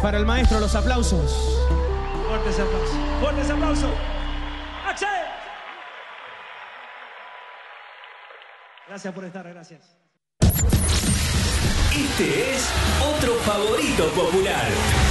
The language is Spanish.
Para el maestro, los aplausos. Fuertes aplausos. Fuertes aplausos. ¡Axel! Gracias por estar, gracias. Este es otro favorito popular.